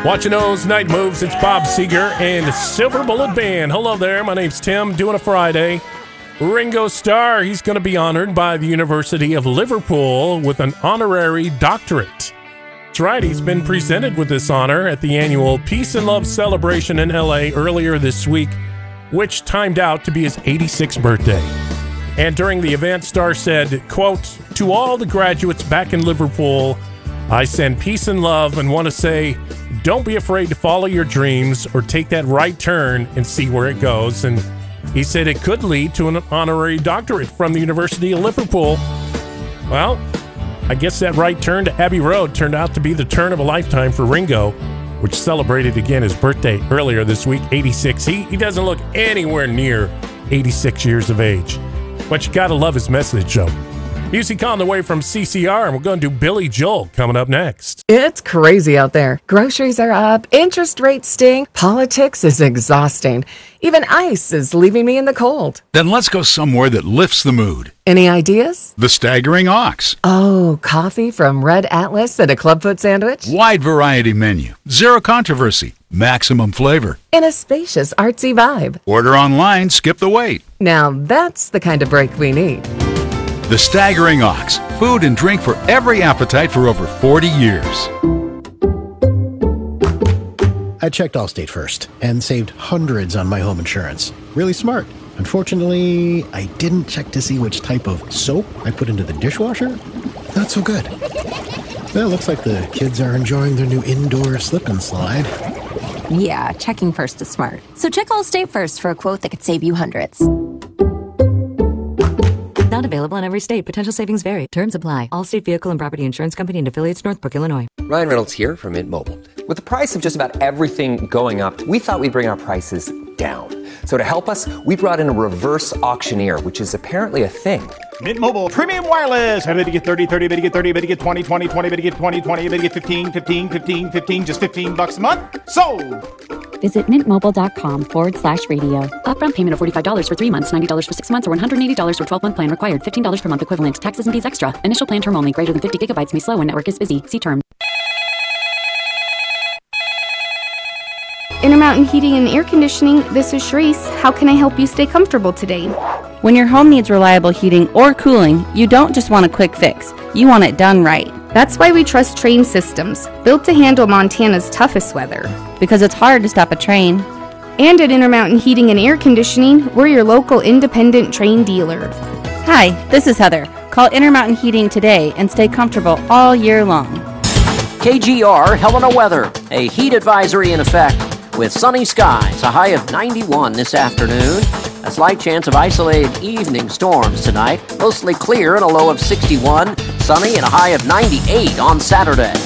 Watching those night moves, it's Bob Seger and Silver Bullet Band. Hello there, my name's Tim, doing a Friday. Ringo Starr, he's going to be honored by the University of Liverpool with an honorary doctorate. That's right, he's been presented with this honor at the annual Peace and Love celebration in LA earlier this week, which timed out to be his 86th birthday. And during the event, Starr said, quote, "To all the graduates back in Liverpool, I send peace and love and want to say, don't be afraid to follow your dreams or take that right turn and see where it goes." And he said it could lead to an honorary doctorate from the University of Liverpool. Well, I guess that right turn to Abbey Road turned out to be the turn of a lifetime for Ringo, which celebrated again his birthday earlier this week, 86. He doesn't look anywhere near 86 years of age. But you gotta love his message, though. Music on the way from CCR, and we're going to do Billy Joel coming up next. It's crazy out there. Groceries are up, interest rates sting, politics is exhausting. Even ice is leaving me in the cold. Then let's go somewhere that lifts the mood. Any ideas? The Staggering Ox. Oh, coffee from Red Atlas and a Clubfoot sandwich? Wide variety menu. Zero controversy. Maximum flavor. In a spacious, artsy vibe. Order online, skip the wait. Now that's the kind of break we need. The Staggering Ox. Food and drink for every appetite for over 40 years. I checked Allstate first and saved hundreds on my home insurance. Really smart. Unfortunately, I didn't check to see which type of soap I put into the dishwasher. Not so good. Well, looks like the kids are enjoying their new indoor slip and slide. Yeah, checking first is smart. So check Allstate first for a quote that could save you hundreds. Not available in every state. Potential savings vary. Terms apply. Allstate Vehicle and Property Insurance Company and affiliates, Northbrook, Illinois. Ryan Reynolds here from Mint Mobile. With the price of just about everything going up, we thought we'd bring our prices down. So to help us, we brought in a reverse auctioneer, which is apparently a thing. Mint Mobile Premium Wireless. How to get 30, 30, bit to get 30, bit to get 20, 20, 20, bit to get 20, 20, bit to get 15, 15, 15, 15, just $15 a month? Sold! Visit mintmobile.com/radio. Upfront payment of $45 for 3 months, $90 for 6 months, or $180 for 12-month plan required. $15 per month equivalent. Taxes and fees extra. Initial plan term only. Greater than 50 gigabytes may slow when network is busy. See terms. Intermountain Heating and Air Conditioning, this is Sharice. How can I help you stay comfortable today? When your home needs reliable heating or cooling, you don't just want a quick fix. You want it done right. That's why we trust Train Systems, built to handle Montana's toughest weather. Because it's hard to stop a train. And at Intermountain Heating and Air Conditioning, we're your local independent Train dealer. Hi, this is Heather. Call Intermountain Heating today and stay comfortable all year long. KGR Helena Weather, a heat advisory in effect with sunny skies, a high of 91 this afternoon. A slight chance of isolated evening storms tonight, mostly clear and a low of 61, sunny and a high of 98 on Saturday.